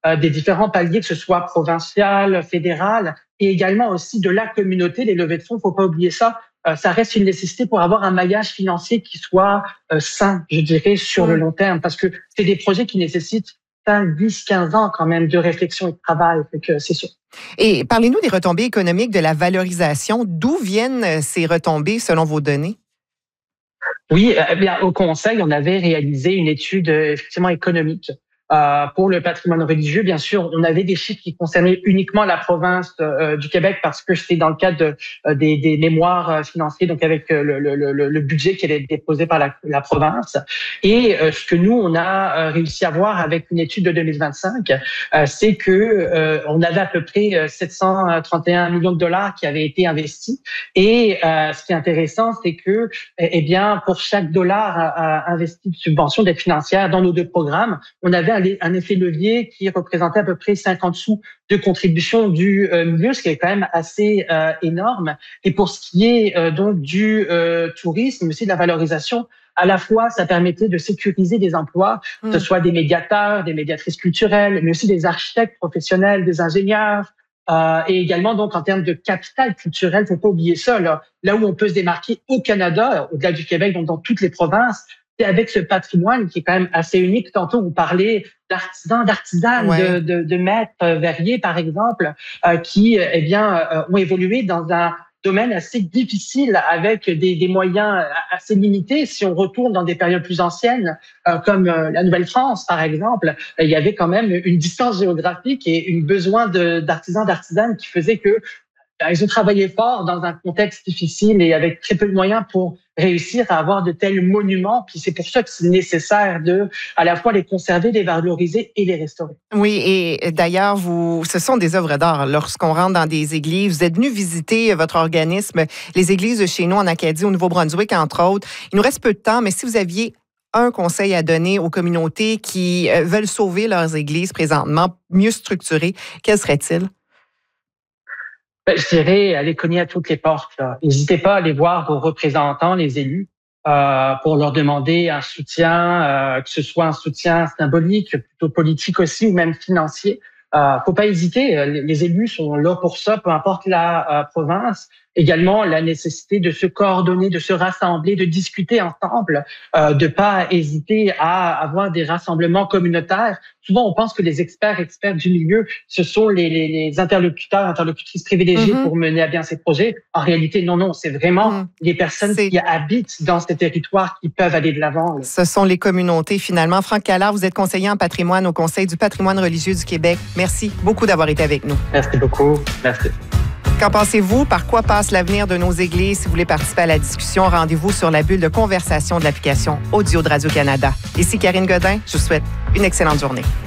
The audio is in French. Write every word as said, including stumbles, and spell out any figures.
euh, des différents paliers, que ce soit provincial, fédéral, et également aussi de la communauté. Les levées de fonds, faut pas oublier ça. Euh, ça reste une nécessité pour avoir un maillage financier qui soit euh, sain, je dirais, sur le long terme, parce que c'est des projets qui nécessitent cinq, dix, quinze ans quand même de réflexion et de travail. Fait que c'est sûr. Et parlez-nous des retombées économiques de la valorisation. D'où viennent ces retombées selon vos données? Oui, eh bien, au Conseil, on avait réalisé une étude effectivement économique. Euh, pour le patrimoine religieux, bien sûr, on avait des chiffres qui concernaient uniquement la province euh, du Québec parce que c'était dans le cadre de, euh, des, des mémoires euh, financiers, donc avec euh, le, le, le, le budget qui est déposé par la, la province. Et euh, ce que nous, on a euh, réussi à voir avec une étude de deux mille vingt-cinq, euh, c'est que euh, on avait à peu près euh, sept cent trente et un millions de dollars qui avaient été investis. Et euh, ce qui est intéressant, c'est que, eh bien, pour chaque dollar euh, investi de subvention d'aide financière dans nos deux programmes, on avait un un effet levier qui représentait à peu près cinquante sous de contribution du euh, milieu, ce qui est quand même assez euh, énorme. Et pour ce qui est euh, donc du euh, tourisme, aussi de la valorisation, à la fois, ça permettait de sécuriser des emplois, mmh. que ce soit des médiateurs, des médiatrices culturelles, mais aussi des architectes professionnels, des ingénieurs, euh, et également donc en termes de capital culturel, faut pas oublier ça, là, là où on peut se démarquer au Canada, au-delà du Québec, donc dans toutes les provinces, c'est avec ce patrimoine qui est quand même assez unique. Tantôt, vous parlez d'artisans, d'artisanes, ouais. de, de, de maîtres verriers, par exemple, euh, qui, eh bien, euh, ont évolué dans un domaine assez difficile avec des, des moyens assez limités. Si on retourne dans des périodes plus anciennes, euh, comme euh, la Nouvelle-France, par exemple, il y avait quand même une distance géographique et un besoin de, d'artisans, d'artisanes qui faisait que ils ont travaillé fort dans un contexte difficile et avec très peu de moyens pour réussir à avoir de tels monuments. Puis c'est pour ça que c'est nécessaire de, à la fois les conserver, les valoriser et les restaurer. Oui, et d'ailleurs, vous, ce sont des œuvres d'art. Lorsqu'on rentre dans des églises, vous êtes venu visiter votre organisme, les églises de chez nous en Acadie, au Nouveau-Brunswick, entre autres. Il nous reste peu de temps, mais si vous aviez un conseil à donner aux communautés qui veulent sauver leurs églises présentement, mieux structurées, quel serait-il? Ben, je dirais, allez cogner à toutes les portes. Là. N'hésitez pas à aller voir vos représentants, les élus, euh, pour leur demander un soutien, euh, que ce soit un soutien symbolique, plutôt politique aussi, ou même financier. Euh, faut pas hésiter. Les élus sont là pour ça, peu importe la euh, province. Également, la nécessité de se coordonner, de se rassembler, de discuter ensemble, euh, de pas hésiter à avoir des rassemblements communautaires. Souvent, on pense que les experts, experts du milieu, ce sont les, les, les interlocuteurs, interlocutrices privilégiés mm-hmm. pour mener à bien ces projets. En réalité, non, non, c'est vraiment mm. les personnes c'est... qui habitent dans ces territoires qui peuvent aller de l'avant. Là. Ce sont les communautés, finalement. Franck Callard, vous êtes conseiller en patrimoine au Conseil du patrimoine religieux du Québec. Merci beaucoup d'avoir été avec nous. Merci beaucoup. Merci. Qu'en pensez-vous? Par quoi passe l'avenir de nos églises? Si vous voulez participer à la discussion, rendez-vous sur la bulle de conversation de l'application Audio de Radio-Canada. Ici Karine Godin, je vous souhaite une excellente journée.